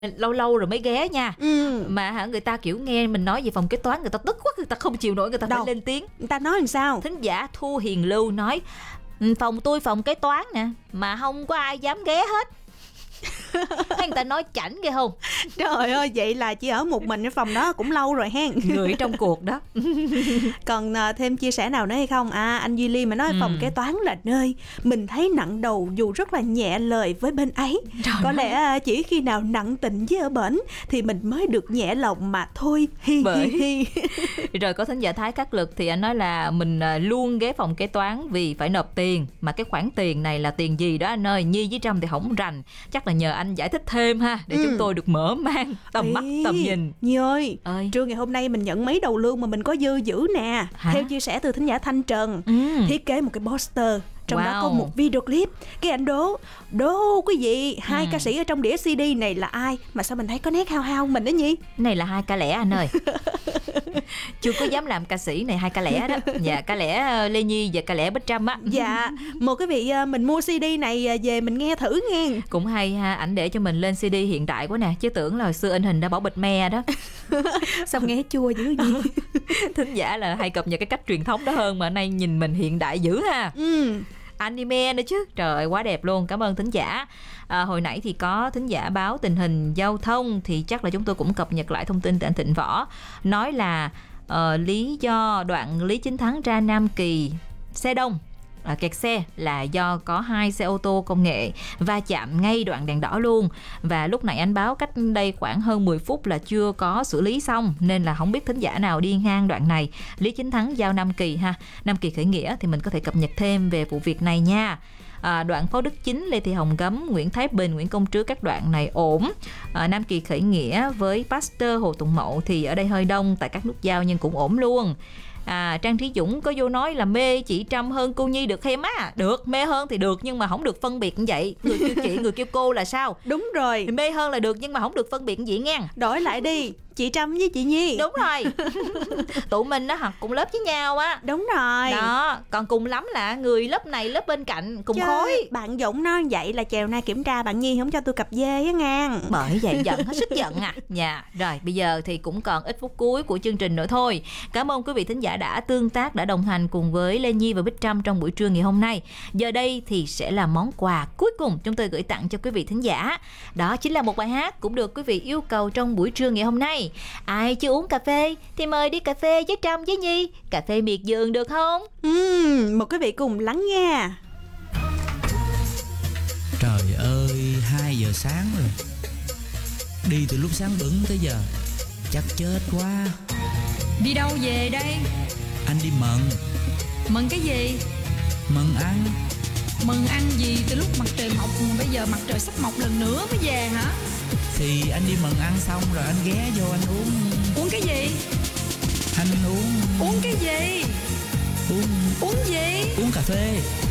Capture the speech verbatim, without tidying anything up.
Lâu lâu rồi mới ghé nha. ừ. Mà hả, người ta kiểu nghe mình nói về phòng kế toán, người ta tức quá, người ta không chịu nổi, người ta Đâu? phải lên tiếng. Người ta nói làm sao? Thính giả Thu Hiền Lưu nói: phòng tôi phòng kế toán nè, mà không có ai dám ghé hết. Thấy người ta nói chảnh ghê không? Trời ơi, vậy là chỉ ở một mình cái phòng đó cũng lâu rồi hen. Người trong cuộc đó. Còn à, thêm chia sẻ nào nữa hay không? À, anh Duy Ly mà nói Ừ. phòng kế toán là nơi mình thấy nặng đầu dù rất là nhẹ lời với bên ấy. Trời Có ơi. lẽ à, chỉ khi nào nặng tình với ở bển thì mình mới được nhẹ lòng mà thôi. Hi Bởi- hi hi. Rồi có thính giả Thái Cát Lực thì anh nói là mình à, luôn ghé phòng kế toán vì phải nộp tiền. Mà cái khoản tiền này là tiền gì đó anh ơi? Nhi với Trâm thì không rành. Chắc là nhờ anh giải thích thêm ha, để Ừ. chúng tôi được mở mang tầm mắt, Ý, tầm nhìn. Nhi ơi, Ơi. trưa ngày hôm nay mình nhận mấy đầu lương mà mình có dư dữ nè. Hả? Theo chia sẻ từ thính giả Thanh Trần, Ừ. thiết kế một cái poster, trong đó Wow. có một video clip. Cái anh đố đố cái gì, hai Ừ. ca sĩ ở trong đĩa xê đê này là ai mà sao mình thấy có nét hao hao mình đó Nhi. Này là hai ca lẻ anh ơi. Chưa có dám làm ca sĩ này, hai ca lẻ đó. Dạ, ca lẻ ờ, Lê Nhi và ca lẻ Bích Trâm á. Dạ, một cái vị à, mình mua xê đê này à, về mình nghe thử nghe. Cũng hay ha, ảnh để cho mình lên xê đê hiện đại quá nè, chứ tưởng là hồi xưa in hình đã bỏ bịch me đó. Sao nghe chua dữ Nhi. Thính giả là hay cập nhật cái cách truyền thống đó hơn, mà nay nhìn mình hiện đại dữ ha. Ừ. Anime nữa chứ, trời ơi, quá đẹp luôn. Cảm ơn thính giả. À, hồi nãy thì có thính giả báo tình hình giao thông, thì chắc là chúng tôi cũng cập nhật lại thông tin từ anh Thịnh Võ, nói là ờ, lý do đoạn Lý Chính Thắng ra Nam Kỳ xe đông À, kẹt xe là do có hai xe ô tô công nghệ va chạm ngay đoạn đèn đỏ luôn. Và lúc nãy anh báo cách đây khoảng hơn mười phút là chưa có xử lý xong, nên là không biết thính giả nào đi ngang đoạn này Lý Chính Thắng giao Nam Kỳ ha, Nam Kỳ khởi nghĩa, thì mình có thể cập nhật thêm về vụ việc này nha. À, đoạn Phó Đức Chính, Lê Thị Hồng Gấm, Nguyễn Thái Bình, Nguyễn Công Trứ, các đoạn này ổn. à, Nam Kỳ khởi nghĩa với Pasteur, Hồ Tùng Mậu thì ở đây hơi đông tại các nút giao nhưng cũng ổn luôn. À, Trang Trí Dũng có vô nói là mê chị Trâm hơn cô Nhi được em á. Được, mê hơn thì được, nhưng mà không được phân biệt như vậy. Người kêu chị, người kêu cô là sao? Đúng rồi, Thì mê hơn là được, nhưng mà không được phân biệt như vậy nha. đổi lại đi, chị Trâm với chị Nhi. Đúng rồi. Tụi mình nó học cùng lớp với nhau á. Đúng rồi. Đó, còn cùng lắm là người lớp này lớp bên cạnh cùng Chứ khối. bạn Dũng nói vậy là chiều nay kiểm tra bạn Nhi không cho tôi cặp dê á ngang. Bởi vậy giận hết sức giận à. Dạ, rồi bây giờ thì cũng còn ít phút cuối của chương trình nữa thôi. Cảm ơn quý vị thính giả đã tương tác, đã đồng hành cùng với Lê Nhi và Bích Trâm trong buổi trưa ngày hôm nay. Giờ đây thì sẽ là món quà cuối cùng chúng tôi gửi tặng cho quý vị thính giả. Đó chính là một bài hát cũng được quý vị yêu cầu trong buổi trưa ngày hôm nay. Ai chưa uống cà phê thì mời đi cà phê với Trâm với Nhi. Cà phê miệt vườn được không? Uhm, một quý vị cùng lắng nghe. Trời ơi, hai giờ sáng rồi. Đi từ lúc sáng bửng tới giờ, chắc chết quá. Đi đâu về đây? Anh đi mận. Mừng cái gì? Mận ăn. Mừng ăn gì từ lúc mặt trời mọc mà bây giờ mặt trời sắp mọc lần nữa mới về hả? Thì anh đi mận ăn xong rồi anh ghé vô anh uống. Uống cái gì? Anh uống. Uống cái gì? Uống. Uống gì? Uống cà phê.